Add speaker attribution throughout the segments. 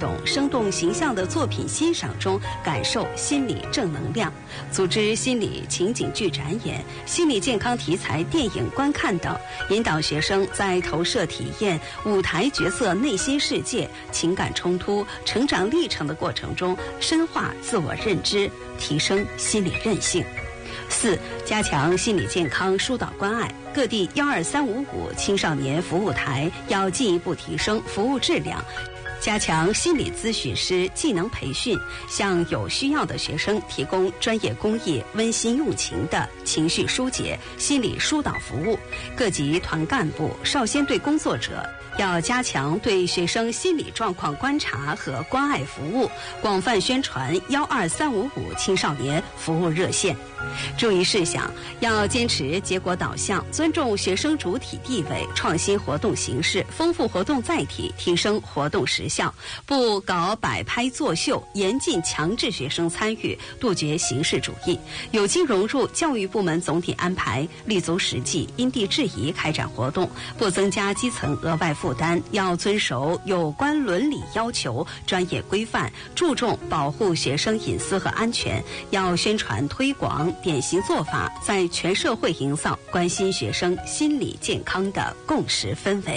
Speaker 1: 动、生动形象的作品欣赏中感受心理正能量，组织心理情景剧展演、心理健康题材电影观看等，引导学生在投射体验舞台角色内心世界、情感冲突、成长历程的过程中，深化自我认知，提升心理韧性。4. 加强心理健康疏导关爱，各地12355青少年服务台要进一步提升服务质量，加强心理咨询师技能培训，向有需要的学生提供专业工艺、温馨用情的情绪疏解、心理疏导服务。各级团干部、少先队工作者要加强对学生心理状况观察和关爱服务，广泛宣传12355青少年服务热线。注意事项：要坚持结果导向，尊重学生主体地位，创新活动形式，丰富活动载体，提升活动时效，不搞摆拍作秀，严禁强制学生参与，杜绝形式主义，有机融入教育部门总体安排，立足实际，因地制宜开展活动，不增加基层额外负担，要遵守有关伦理要求、专业规范，注重保护学生隐私和安全，要宣传推广典型做法，在全社会营造关心学生心理健康的共识氛围。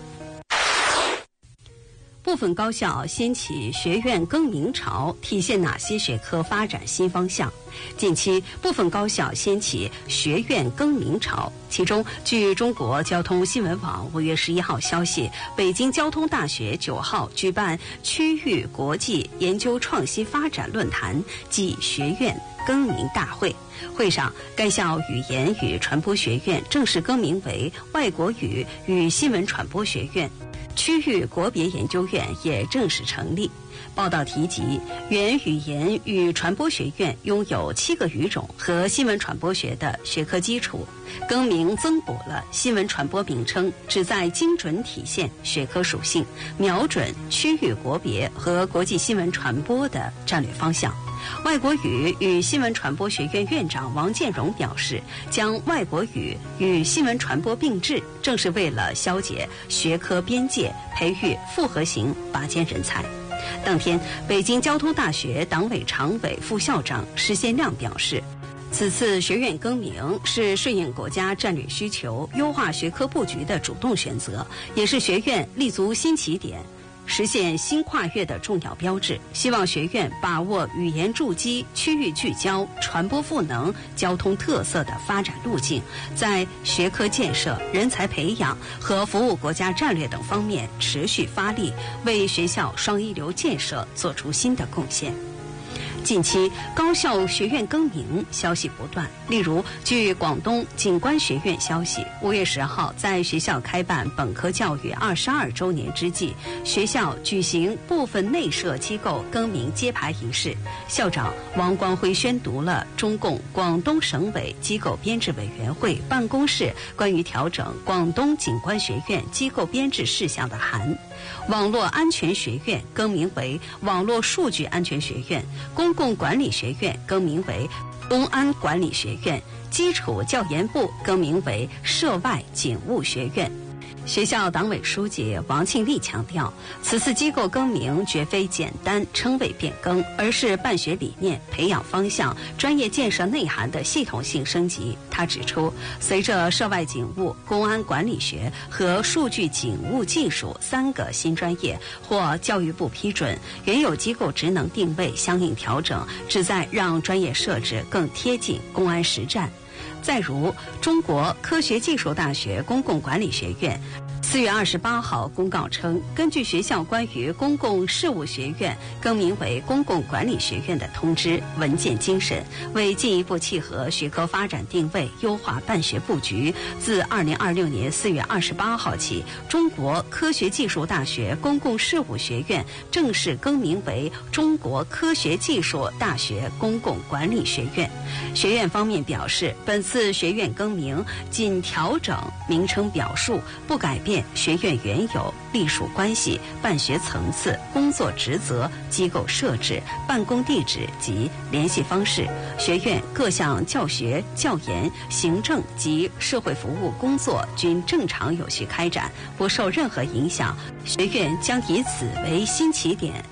Speaker 1: 部分高校掀起学院更名潮，体现哪些学科发展新方向？近期，部分高校掀起学院更名潮，其中，据中国交通新闻网5月11号消息，北京交通大学9号举办区域国际研究创新发展论坛暨学院更名大会。会上，该校语言与传播学院正式更名为外国语与新闻传播学院，区域国别研究院也正式成立。报道提及，原语言与传播学院拥有7个语种和新闻传播学的学科基础，更名增补了新闻传播名称，旨在精准体现学科属性，瞄准区域国别和国际新闻传播的战略方向。外国语与新闻传播学院院长王建荣表示，将外国语与新闻传播并置，正是为了消解学科边界，培育复合型拔尖人才。当天，北京交通大学党委常委、副校长施先亮表示，此次学院更名是顺应国家战略需求、优化学科布局的主动选择，也是学院立足新起点、实现新跨越的重要标志。希望学院把握语言筑基、区域聚焦、传播赋能、交通特色的发展路径，在学科建设、人才培养和服务国家战略等方面持续发力，为学校双一流建设做出新的贡献。近期高校学院更名消息不断，例如据广东景观学院消息，5月10号在学校开办本科教育22周年之际，学校举行部分内设机构更名揭牌仪式，校长王光辉宣读了中共广东省委机构编制委员会办公室关于调整广东景观学院机构编制事项的函。网络安全学院更名为网络数据安全学院，公共管理学院更名为公安管理学院，基础教研部更名为涉外警务学院。学校党委书记王庆丽强调，此次机构更名绝非简单称谓变更，而是办学理念、培养方向、专业建设内涵的系统性升级。他指出，随着涉外警务、公安管理学和数据警务技术3个新专业获教育部批准，原有机构职能定位相应调整，旨在让专业设置更贴近公安实战。再如，中国科学技术大学公共管理学院4月28号公告称，根据学校关于公共事务学院更名为公共管理学院的通知文件精神，为进一步契合学科发展定位，优化办学布局，自2026年4月28号起，中国科学技术大学公共事务学院正式更名为中国科学技术大学公共管理学院。学院方面表示，本次学院更名仅调整名称表述，不改变学院原有隶属关系、办学层次、工作职责、机构设置、办公地址及联系方式。学院各项教学、教研、行政及社会服务工作均正常有序开展，不受任何影响。学院将以此为新起点，